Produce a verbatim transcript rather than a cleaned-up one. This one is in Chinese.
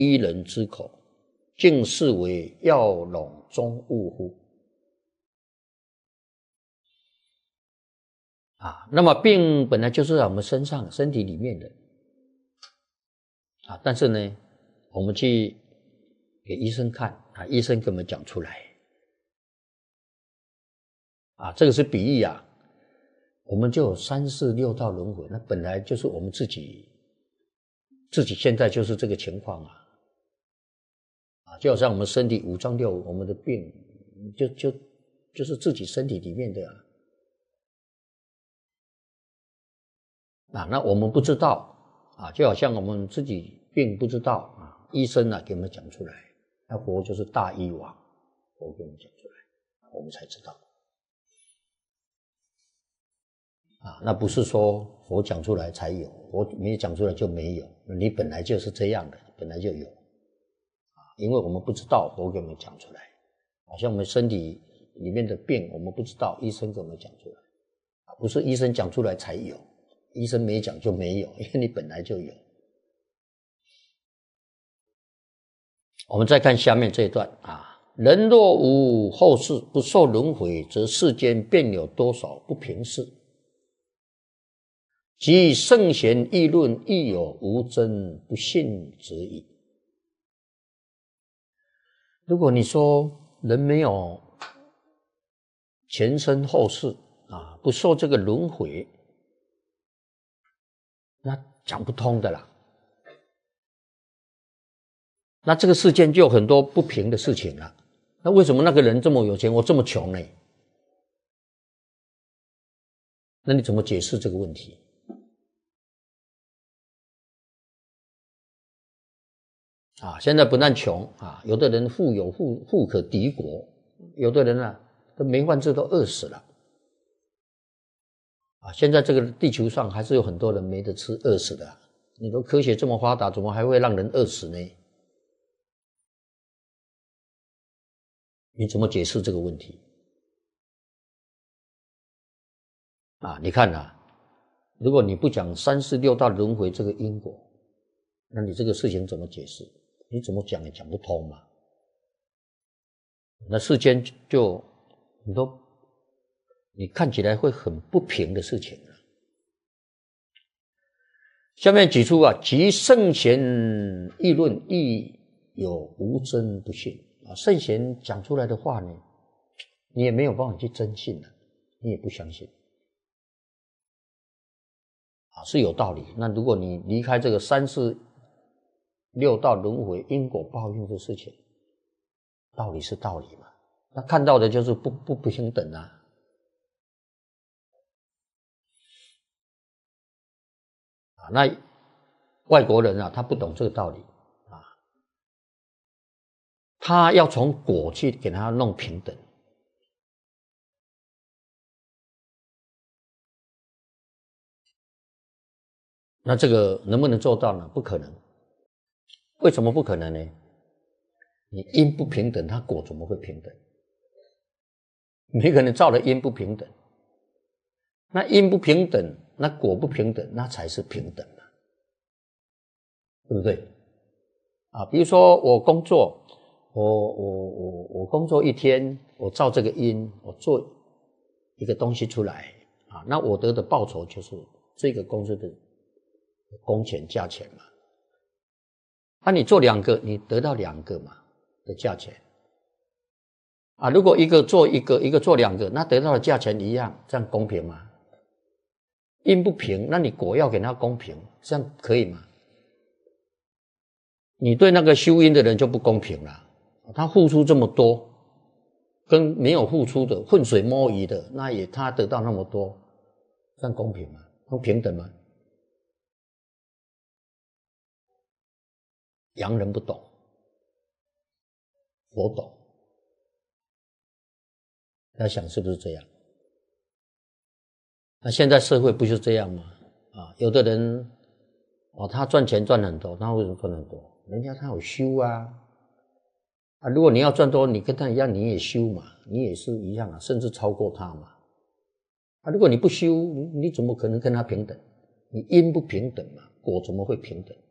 一人之口，竟视为药笼中物乎？啊，那么病本来就是在我们身上、身体里面的啊，但是呢，我们去给医生看啊，医生给我们讲出来啊，这个是比喻啊。我们就有三世六道轮回，那本来就是我们自己，自己现在就是这个情况啊，啊，就好像我们身体五脏六腑，我们的病就就就是自己身体里面的啊。啊，那我们不知道啊，就好像我们自己病不知道啊，医生啊给我们讲出来，那佛就是大医王，佛给我们讲出来，我们才知道。啊，那不是说佛讲出来才有，佛没讲出来就没有，你本来就是这样的，本来就有。啊，因为我们不知道，佛给我们讲出来，好像我们身体里面的病我们不知道，医生给我们讲出来，啊，不是医生讲出来才有。医生没讲就没有，因为你本来就有。我们再看下面这一段啊，人若无后世，不受轮回，则世间便有多少不平事。即圣贤议论，亦有无真不信之意。如果你说人没有前生后世啊，不受这个轮回，那讲不通的啦。那这个世间就有很多不平的事情了。那为什么那个人这么有钱，我这么穷呢？那你怎么解释这个问题？啊，现在不但穷啊，有的人富有富富可敌国，有的人啊都没饭吃，都饿死了。啊，现在这个地球上还是有很多人没得吃，饿死的。你说科学这么发达，怎么还会让人饿死呢？你怎么解释这个问题？啊，你看啊，如果你不讲三世六道轮回这个因果，那你这个事情怎么解释？你怎么讲也讲不通嘛。那世间就很多你看起来会很不平的事情了。下面举出啊，即圣贤议论，亦有无真不信啊。圣贤讲出来的话呢，你也没有办法去真信了，你也不相信啊，是有道理。那如果你离开这个三世六道轮回因果报应的事情，道理是道理嘛，那看到的就是不不不平等啊。啊，那外国人啊，他不懂这个道理啊，他要从果去给他弄平等。那这个能不能做到呢？不可能。为什么不可能呢？你因不平等，他果怎么会平等？每个人造的因不平等，那因不平等，那果不平等，那才是平等嘛，对不对？啊，比如说我工作，我我我我工作一天，我造这个因，我做一个东西出来啊，那我得的报酬就是这个公司的工钱价钱嘛。那、啊、你做两个，你得到两个嘛的价钱啊。如果一个做一个，一个做两个，那得到的价钱一样，这样公平吗？因不平，那你果要给他公平，这样可以吗？你对那个修因的人就不公平了，他付出这么多，跟没有付出的浑水摸鱼的，那也他得到那么多，这样公平吗？公平等吗？洋人不懂，我懂。大家想是不是这样？那现在社会不是这样吗？啊，有的人哦，他赚钱赚很多，他为什么赚很多？人家他有修啊，啊，如果你要赚多，你跟他一样，你也修嘛，你也是一样啊，甚至超过他嘛。啊，如果你不修，你你怎么可能跟他平等？你因不平等嘛，果怎么会平等？